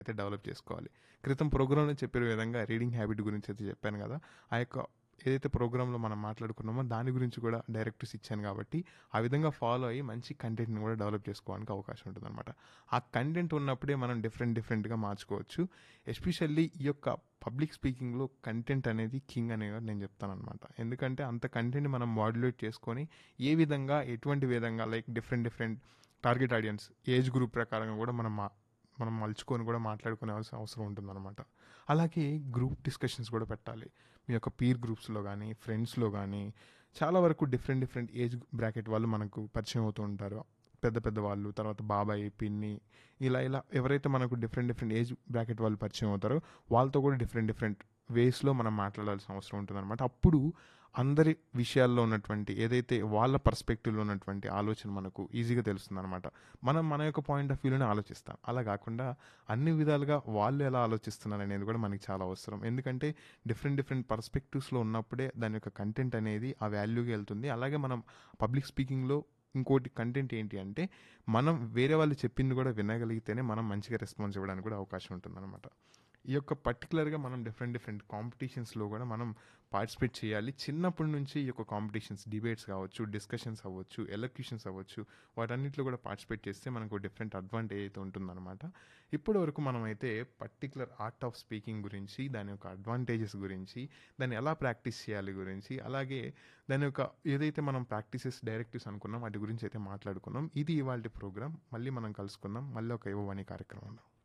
అయితే డెవలప్ చేసుకోవాలి. క్రితం ప్రోగ్రామ్‌లో చెప్పిన విధంగా రీడింగ్ హ్యాబిట్ గురించి అయితే చెప్పాను కదా! ఆ యొక్క ఏదైతే ప్రోగ్రామ్‌లో మనం మాట్లాడుకున్నామో దాని గురించి కూడా డైరెక్టివ్స్ ఇచ్చాను కాబట్టి, ఆ విధంగా ఫాలో అయ్యి మంచి కంటెంట్‌ని కూడా డెవలప్ చేసుకోవడానికి అవకాశం ఉంటుందనమాట. ఆ కంటెంట్ ఉన్నప్పుడే మనం డిఫరెంట్‌గా మార్చుకోవచ్చు. ఎస్పెషల్లీ ఈ యొక్క పబ్లిక్ స్పీకింగ్‌లో కంటెంట్ అనేది కింగ్ అని నేను చెప్తాననమాట. ఎందుకంటే అంత కంటెంట్‌ని మనం మాడ్యులేట్ చేసుకొని ఏ విధంగా, ఎటువంటి విధంగా like different target audience, age group ప్రకారంగా కూడా మనం మలుచుకొని కూడా మాట్లాడుకునే అవసరం ఉంటుందన్నమాట. అలాగే గ్రూప్ డిస్కషన్స్ కూడా పెట్టాలి. మీ యొక్క పీర్ గ్రూప్స్లో కానీ ఫ్రెండ్స్లో కానీ చాలా వరకు డిఫరెంట్ ఏజ్ బ్రాకెట్ వాళ్ళు మనకు పరిచయం అవుతూ ఉంటారు. పెద్ద పెద్ద వాళ్ళు, తర్వాత బాబాయ్, పిన్ని, ఇలా ఎవరైతే మనకు డిఫరెంట్ ఏజ్ బ్రాకెట్ వాళ్ళు పరిచయం అవుతారో వాళ్ళతో కూడా డిఫరెంట్ వేస్లో మనం మాట్లాడాల్సిన అవసరం ఉంటుందన్నమాట. అప్పుడు అందరి విషయాల్లో ఉన్నటువంటి ఏదైతే వాళ్ళ పర్స్పెక్టివ్లో ఉన్నటువంటి ఆలోచన మనకు ఈజీగా తెలుస్తుందన్నమాట. మనం మన యొక్క పాయింట్ ఆఫ్ వ్యూలోనే ఆలోచిస్తాం. అలా కాకుండా అన్ని విధాలుగా వాళ్ళు ఎలా ఆలోచిస్తున్నారు అనేది కూడా మనకి చాలా అవసరం. ఎందుకంటే డిఫరెంట్ పర్స్పెక్టివ్స్లో ఉన్నప్పుడే దాని యొక్క కంటెంట్ అనేది ఆ వాల్యూకి వెళ్తుంది. అలాగే మనం పబ్లిక్ స్పీకింగ్లో ఇంకోటి కంటెంట్ ఏంటి అంటే మనం వేరే వాళ్ళు చెప్పింది కూడా వినగలిగితేనే మనం మంచిగా రెస్పాన్స్ ఇవ్వడానికి కూడా అవకాశం ఉంటుందన్నమాట. ఈ యొక్క పర్టికులర్గా మనం డిఫరెంట్ కాంపిటీషన్స్లో కూడా మనం పార్టిసిపేట్ చేయాలి. చిన్నప్పటి నుంచి ఈ యొక్క కాంపిటీషన్స్, డిబేట్స్ కావచ్చు, డిస్కషన్స్ అవ్వచ్చు, ఎలక్యూషన్స్ అవ్వచ్చు, వాటన్నిటిలో కూడా పార్టిసిపేట్ చేస్తే మనకు డిఫరెంట్ అడ్వాంటేజ్ అయితే ఉంటుందన్నమాట. ఇప్పటి వరకు మనమైతే పర్టికులర్ ఆర్ట్ ఆఫ్ స్పీకింగ్ గురించి, దాని యొక్క అడ్వాంటేజెస్ గురించి, దాన్ని ఎలా ప్రాక్టీస్ చేయాలి గురించి, అలాగే దాని యొక్క ఏదైతే మనం ప్రాక్టీసెస్, డైరెక్టివ్స్ అనుకున్నాం వాటి గురించి అయితే మాట్లాడుకున్నాం. ఇది ఇవాల్టి ప్రోగ్రామ్. మళ్ళీ మనం కలుసుకుందాం మళ్ళీ ఒక యువవాణి కార్యక్రమంలో.